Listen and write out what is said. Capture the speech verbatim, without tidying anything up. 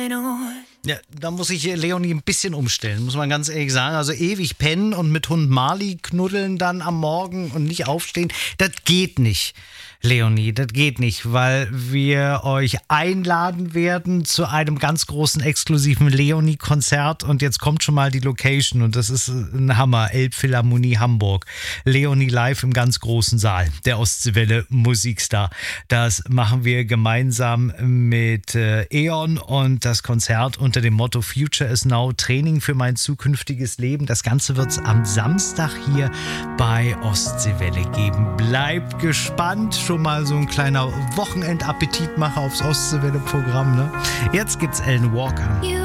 Ja, da muss ich Leonie ein bisschen umstellen, muss man ganz ehrlich sagen. Also ewig pennen und mit Hund Marley knuddeln dann am Morgen und nicht aufstehen, das geht nicht. Leonie, das geht nicht, weil wir euch einladen werden zu einem ganz großen exklusiven Leonie-Konzert und jetzt kommt schon mal die Location und das ist ein Hammer, Elbphilharmonie Hamburg. Leonie live im ganz großen Saal, der Ostseewelle Musikstar. Das machen wir gemeinsam mit äh, E.ON und das Konzert unter dem Motto Future is Now, Training für mein zukünftiges Leben. Das Ganze wird es am Samstag hier bei Ostseewelle geben. Bleibt gespannt. Schon mal so ein kleiner Wochenendappetitmacher aufs Ostseewelle-Programm. Ne? Jetzt gibt's Alan Walker.